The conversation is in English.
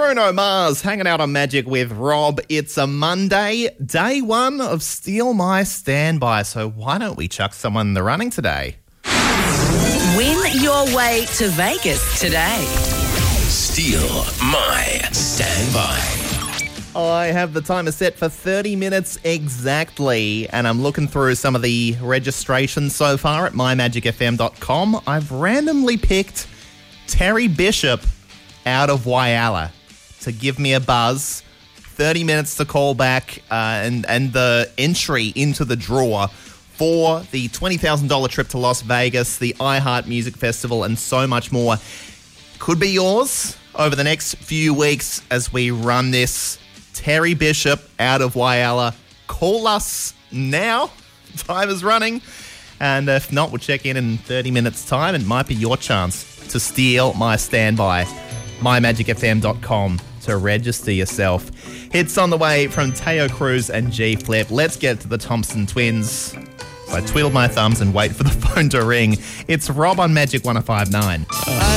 Bruno Mars hanging out on Magic with Rob. It's a Monday, day one of Steal My Standby. So why don't we chuck someone in the running today? Win your way to Vegas today. Steal My Standby. I have the timer set for 30 minutes exactly, and I'm looking through some of the registrations so far at mymagicfm.com. I've randomly picked Terry Bishop out of Whyalla to give me a buzz. 30 minutes to call back and the entry into the draw for the $20,000 trip to Las Vegas, the iHeart Music Festival, and so much more. Could be yours over the next few weeks as we run this. Terry Bishop out of Whyalla. Call us now. Time is running. And if not, we'll check in 30 minutes' time. It might be your chance to steal my standby. mymagicfm.com to register yourself. Hits on the way from Teo Cruz and G Flip. Let's get to the Thompson twins. So I twiddle my thumbs and wait for the phone to ring. It's Rob on Magic 105.9.